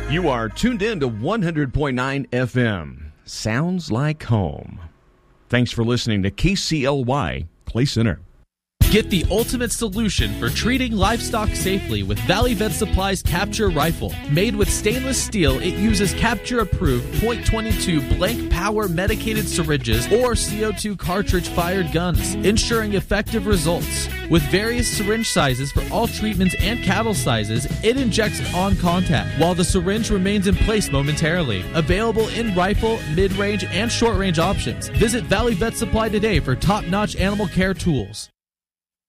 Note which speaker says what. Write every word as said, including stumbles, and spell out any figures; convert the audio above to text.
Speaker 1: You are tuned in to one hundred point nine F M. Sounds like home. Thanks for listening to K C L Y Clay Center.
Speaker 2: Get the ultimate solution for treating livestock safely with Valley Vet Supply's Capture Rifle. Made with stainless steel, it uses Capture-approved point two two blank power medicated syringes or C O two cartridge-fired guns, ensuring effective results. With various syringe sizes for all treatments and cattle sizes, it injects on contact, while the syringe remains in place momentarily. Available in rifle, mid-range, and short-range options. Visit Valley Vet Supply today for top-notch animal care tools.